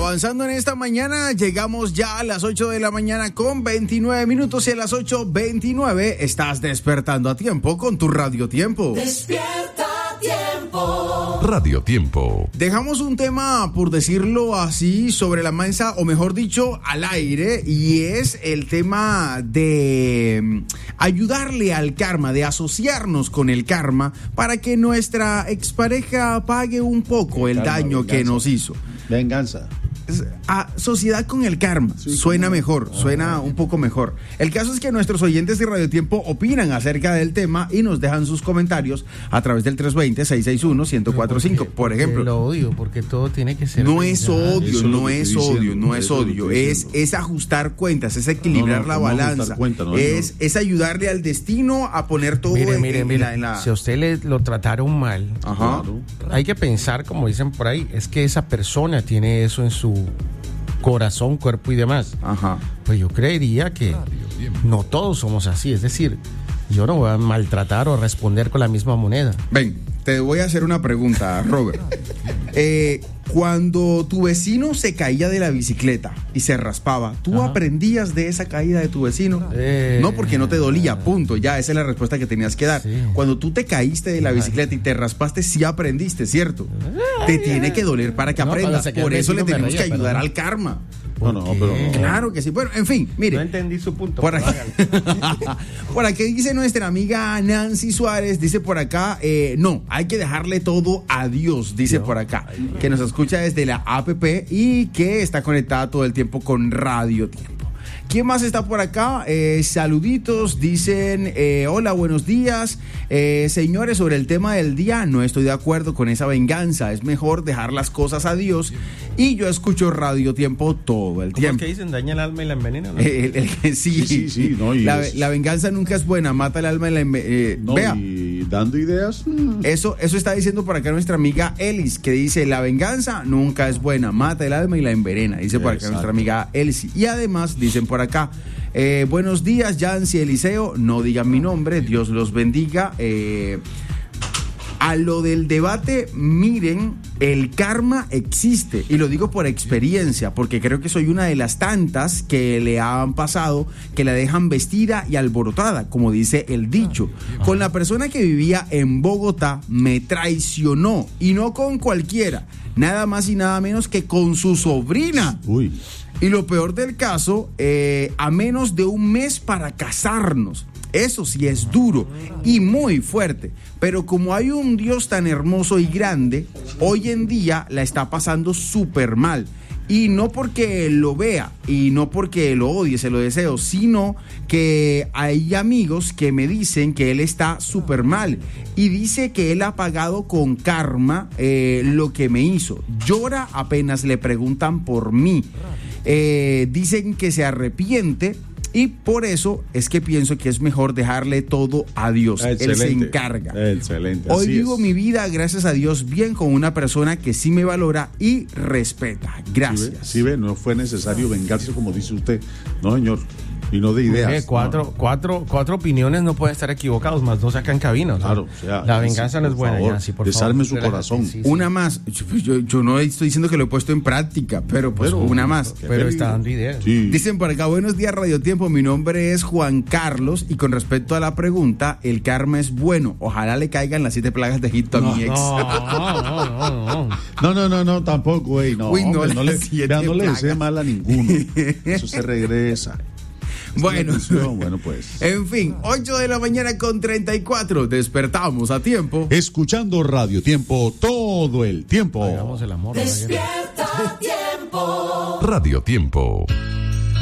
avanzando en esta mañana, llegamos ya a las 8 de la mañana con 29 minutos y a las 8:29 estás despertando a tiempo con tu Radio Tiempo. Despierta Tiempo. Radio Tiempo. Dejamos un tema, por decirlo así, sobre la mesa, o mejor dicho, al aire, y es el tema de ayudarle al karma, de asociarnos con el karma para que nuestra expareja pague un poco el daño que nos hizo. Venganza. Sociedad con el karma, sí, suena mejor, suena un poco mejor. El caso es que nuestros oyentes de Radio Tiempo opinan acerca del tema y nos dejan sus comentarios a través del 320-661-1045. Por ejemplo, lo odio, porque todo tiene que ser. No es odio, no es odio. Es ajustar cuentas, es equilibrar la balanza. Es ayudarle al destino a poner todo en la. Si a usted lo trataron mal, ajá, hay que pensar, como dicen por ahí, es que esa persona tiene eso en su corazón, cuerpo y demás. Ajá. Pues yo creería que no todos somos así, es decir, yo no voy a maltratar o responder con la misma moneda. Ven, te voy a hacer una pregunta, Robert. Cuando tu vecino se caía de la bicicleta y se raspaba, ¿tú aprendías de esa caída de tu vecino? No, porque no te dolía, punto. Ya, esa es la respuesta que tenías que dar. Sí. Cuando tú te caíste de la bicicleta y te raspaste, sí aprendiste, ¿cierto? Te tiene que doler para que aprendas. Por eso le tenemos que ayudar al karma. No, pero... Claro que sí. Bueno, en fin, mire. No entendí su punto. Por aquí dice nuestra amiga Nancy Suárez, dice por acá, no, hay que dejarle todo a Dios, dice por acá, que nos escucha desde la APP y que está conectada todo el tiempo con Radio Tiempo. ¿Quién más está por acá? Saluditos, dicen, hola, buenos días. Señores, sobre el tema del día, no estoy de acuerdo con esa venganza. Es mejor dejar las cosas a Dios. Y yo escucho Radio Tiempo todo el tiempo. ¿Cómo es que dicen? ¿Daña el alma y la envenena? ¿No? Sí. No, la venganza nunca es buena, mata el alma y la envenena. Vea. Y dando ideas. Eso está diciendo por acá nuestra amiga Elis, que dice, la venganza nunca es buena, mata el alma y la envenena. Dice por acá nuestra amiga Elis. Y además, dicen por acá, buenos días, Yancy Eliseo, no digan mi nombre, Dios los bendiga. A lo del debate, miren, el karma existe, y lo digo por experiencia, porque creo que soy una de las tantas que le han pasado, que la dejan vestida y alborotada, como dice el dicho. Con la persona que vivía en Bogotá, me traicionó, y no con cualquiera, nada más y nada menos que con su sobrina. Uy. Y lo peor del caso, a menos de un mes para casarnos. Eso sí es duro y muy fuerte, pero como hay un Dios tan hermoso y grande, hoy en día la está pasando súper mal. Y no porque lo vea y no porque lo odie, se lo deseo, sino que hay amigos que me dicen que él está súper mal y dice que él ha pagado con karma lo que me hizo. Llora apenas le preguntan por mí. Dicen que se arrepiente. Y por eso es que pienso que es mejor dejarle todo a Dios. Él se encarga. Excelente. Hoy vivo mi vida, gracias a Dios, bien con una persona que sí me valora y respeta. Gracias. Sí ve, no fue necesario vengarse como dice usted. No, señor. Y no de ideas. Cuatro opiniones no pueden estar equivocados, más dos acá en cabina. Claro, o sea, la venganza no es buena. Favor, ya, sí, por desarme favor, su corazón. Sí. Una más. Yo no estoy diciendo que lo he puesto en práctica, pero una más. Pero está dando ideas. Sí. Dicen por acá, buenos días Radio Tiempo, mi nombre es Juan Carlos y con respecto a la pregunta, el karma es bueno. Ojalá le caigan las 7 plagas de Egipto a mi ex. No, tampoco, güey. No, Uy, no, no le desee mal a ninguno. Eso se regresa. Bueno, pues. En fin, 8 de la mañana con 34. Despertamos a tiempo. Escuchando Radio Tiempo todo el tiempo. Hagamos el amor. Despierta Tiempo. Radio Tiempo.